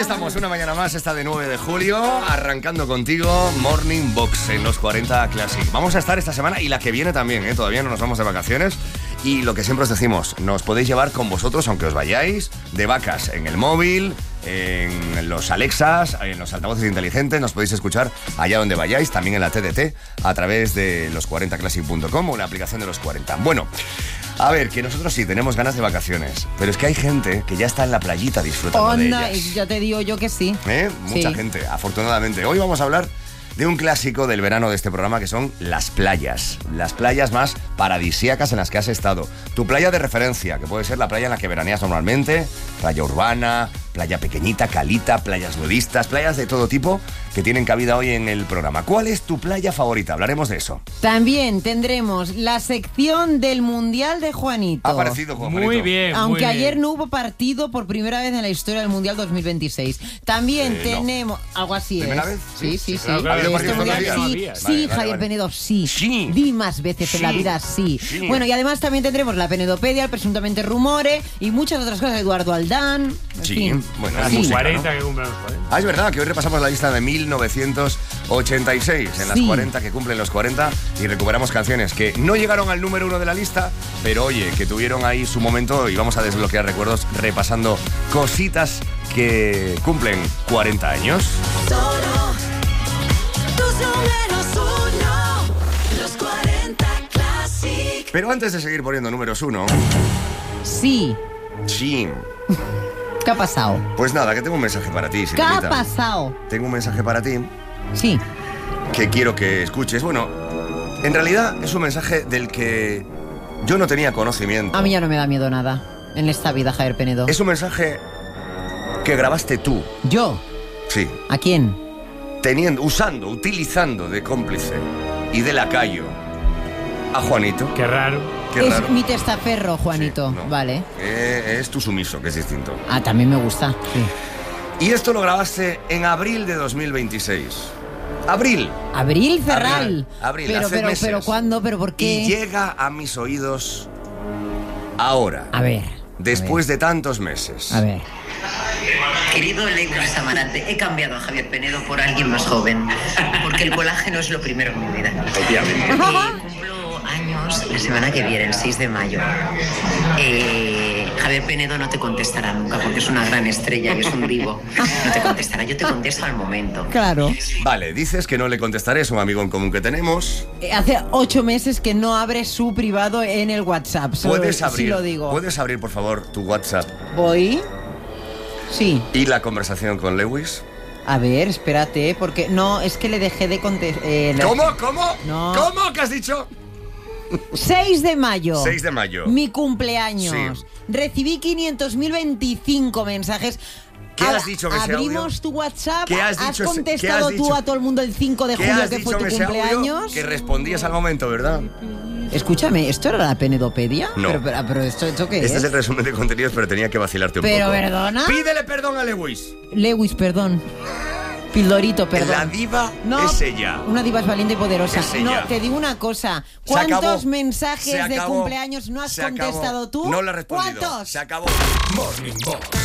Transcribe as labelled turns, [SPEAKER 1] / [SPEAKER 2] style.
[SPEAKER 1] estamos, una mañana más, esta de 9 de julio, arrancando contigo Morning Box en los 40 Classic. Vamos a estar esta semana y la que viene también, todavía no nos vamos de vacaciones. Y lo que siempre os decimos, nos podéis llevar con vosotros, aunque os vayáis, de vacas en el móvil, en los Alexas, en los altavoces inteligentes, nos podéis escuchar allá donde vayáis, también en la TDT, a través de los40classic.com o en la aplicación de los 40. Bueno, a ver, que nosotros sí tenemos ganas de vacaciones, pero es que hay gente que ya está en la playita disfrutando de ellas.
[SPEAKER 2] Ya te digo yo que sí.
[SPEAKER 1] Mucha gente, afortunadamente. Hoy vamos a hablar de un clásico del verano de este programa, que son las playas. Las playas más paradisíacas en las que has estado. Tu playa de referencia, que puede ser la playa en la que veraneas normalmente, playa urbana, playa pequeñita, calita, playas nudistas, playas de todo tipo que tienen cabida hoy en el programa. ¿Cuál es tu playa favorita? Hablaremos de eso.
[SPEAKER 2] También tendremos la sección del Mundial de Juanito.
[SPEAKER 1] Ha aparecido Juanito.
[SPEAKER 3] Muy bien.
[SPEAKER 2] Aunque
[SPEAKER 3] muy
[SPEAKER 2] ayer
[SPEAKER 3] bien.
[SPEAKER 2] no hubo partido por primera vez en la historia del Mundial 2026. También tenemos... Algo así,
[SPEAKER 1] ¿Primera
[SPEAKER 2] ¿eh?
[SPEAKER 1] vez?
[SPEAKER 2] Sí.
[SPEAKER 3] Claro, claro,
[SPEAKER 2] Este
[SPEAKER 1] partido
[SPEAKER 2] Mundial,
[SPEAKER 1] todavía.
[SPEAKER 2] sí,
[SPEAKER 1] Vale,
[SPEAKER 2] Javier
[SPEAKER 1] vale.
[SPEAKER 2] Penedo, sí.
[SPEAKER 1] Sí.
[SPEAKER 2] Di más veces en la vida, sí. Bueno, y además también tendremos la Penedopedia, el presuntamente Rumore y muchas otras cosas. Eduardo Aldán. En
[SPEAKER 1] Sí,
[SPEAKER 2] fin.
[SPEAKER 1] bueno,
[SPEAKER 3] Las
[SPEAKER 1] es música,
[SPEAKER 3] 40
[SPEAKER 1] ¿no?
[SPEAKER 3] que cumplen los 40.
[SPEAKER 1] Es verdad que hoy repasamos la lista de 1986, en las
[SPEAKER 2] Sí.
[SPEAKER 1] 40 que cumplen los 40, y recuperamos canciones que no llegaron al número 1 de la lista, pero oye, que tuvieron ahí su momento, y vamos a desbloquear recuerdos repasando cositas que cumplen 40 años.
[SPEAKER 4] Solo tus números uno, los 40 Classic.
[SPEAKER 1] Pero antes de seguir poniendo números 1,
[SPEAKER 2] Sí.
[SPEAKER 1] sí,
[SPEAKER 2] ¿Qué ha pasado?
[SPEAKER 1] pues nada, que tengo un mensaje para ti,
[SPEAKER 2] ¿Qué ha
[SPEAKER 1] Sirenita.
[SPEAKER 2] pasado?
[SPEAKER 1] Tengo un mensaje para ti
[SPEAKER 2] Sí.
[SPEAKER 1] que quiero que escuches. Bueno, en realidad es un mensaje del que yo no tenía conocimiento.
[SPEAKER 2] A mí ya no me da miedo nada en esta vida, Javier Penedo.
[SPEAKER 1] Es un mensaje que grabaste tú,
[SPEAKER 2] ¿Yo?
[SPEAKER 1] sí,
[SPEAKER 2] ¿A quién?
[SPEAKER 1] utilizando de cómplice y de lacayo a Juanito.
[SPEAKER 3] Qué raro.
[SPEAKER 1] Qué
[SPEAKER 2] Es
[SPEAKER 1] raro.
[SPEAKER 2] mi testaferro, Juanito.
[SPEAKER 1] Sí, no.
[SPEAKER 2] Vale.
[SPEAKER 1] Es tu sumiso, que es distinto.
[SPEAKER 2] Ah, también me gusta. Sí.
[SPEAKER 1] Y esto lo grabaste en abril de 2026. Abril.
[SPEAKER 2] Abril Ferral.
[SPEAKER 1] Abril,
[SPEAKER 2] pero,
[SPEAKER 1] hace
[SPEAKER 2] pero,
[SPEAKER 1] meses.
[SPEAKER 2] pero, ¿cuándo? ¿Pero por qué?
[SPEAKER 1] Y llega a mis oídos ahora,
[SPEAKER 2] A ver.
[SPEAKER 1] después de tantos meses.
[SPEAKER 2] A ver.
[SPEAKER 5] Querido Lewis Samarate, he cambiado a Javier Penedo por alguien más joven, porque el colágeno es lo primero en mi vida.
[SPEAKER 1] Efectivamente.
[SPEAKER 5] Cumplo años la semana que viene, el 6 de mayo. Javier Penedo no te contestará nunca, porque es una gran estrella y es un divo. No te contestará, yo te contesto al momento.
[SPEAKER 2] Claro.
[SPEAKER 1] Vale, dices que no le contestaré, es un amigo en común que tenemos.
[SPEAKER 2] Hace 8 meses que no abre su privado en el WhatsApp.
[SPEAKER 1] ¿Puedes
[SPEAKER 2] Sí
[SPEAKER 1] abrir,
[SPEAKER 2] lo digo.
[SPEAKER 1] ¿Puedes abrir, por favor, tu WhatsApp
[SPEAKER 2] ¿Voy? Sí.
[SPEAKER 1] y la conversación con Lewis?
[SPEAKER 2] A ver, espérate, porque... No, es que le dejé de contestar...
[SPEAKER 1] ¿Cómo?
[SPEAKER 2] No.
[SPEAKER 1] ¿Cómo? ¿Qué has dicho?
[SPEAKER 2] 6 de mayo.
[SPEAKER 1] 6 de mayo.
[SPEAKER 2] Mi cumpleaños.
[SPEAKER 1] Sí.
[SPEAKER 2] Recibí 500.025 mensajes.
[SPEAKER 1] ¿Qué has dicho en ese
[SPEAKER 2] Abrimos
[SPEAKER 1] audio?
[SPEAKER 2] tu WhatsApp.
[SPEAKER 1] ¿Qué has dicho?
[SPEAKER 2] contestado
[SPEAKER 1] ¿Qué has
[SPEAKER 2] tú
[SPEAKER 1] dicho?
[SPEAKER 2] a todo el mundo el 5 de
[SPEAKER 1] ¿Qué
[SPEAKER 2] julio,
[SPEAKER 1] has
[SPEAKER 2] que
[SPEAKER 1] dicho
[SPEAKER 2] fue tu
[SPEAKER 1] en ese audio?
[SPEAKER 2] cumpleaños?
[SPEAKER 1] Que respondías al momento, ¿verdad?
[SPEAKER 2] Escúchame, ¿esto era la Penedopedia?
[SPEAKER 1] No.
[SPEAKER 2] Pero ¿esto qué
[SPEAKER 1] Este
[SPEAKER 2] es?
[SPEAKER 1] es el resumen de contenidos, pero tenía que vacilarte un
[SPEAKER 2] Pero,
[SPEAKER 1] poco.
[SPEAKER 2] ¿perdona?
[SPEAKER 1] Pídele perdón a Lewis.
[SPEAKER 2] Lewis, perdón. Pildorito, perdón.
[SPEAKER 1] La diva
[SPEAKER 2] No,
[SPEAKER 1] es ella.
[SPEAKER 2] Una diva es valiente y poderosa.
[SPEAKER 1] Es ella.
[SPEAKER 2] No, te digo una cosa.
[SPEAKER 1] Se acabó.
[SPEAKER 2] ¿Cuántos mensajes
[SPEAKER 1] Se
[SPEAKER 2] de
[SPEAKER 1] acabó.
[SPEAKER 2] cumpleaños no has
[SPEAKER 1] Se acabó.
[SPEAKER 2] contestado tú?
[SPEAKER 1] No le he respondido.
[SPEAKER 2] ¿Cuántos?
[SPEAKER 1] Se acabó. Morning Box